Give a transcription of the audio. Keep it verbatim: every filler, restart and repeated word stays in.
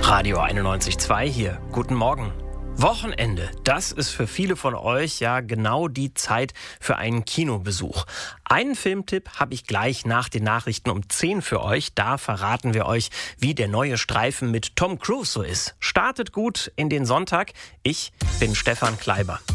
Radio einundneunzig Komma zwei hier. Guten Morgen. Wochenende, das ist für viele von euch ja genau die Zeit für einen Kinobesuch. Einen Filmtipp habe ich gleich nach den Nachrichten um zehn für euch. Da verraten wir euch, wie der neue Streifen mit Tom Cruise so ist. Startet gut in den Sonntag. Ich bin Stefan Kleiber.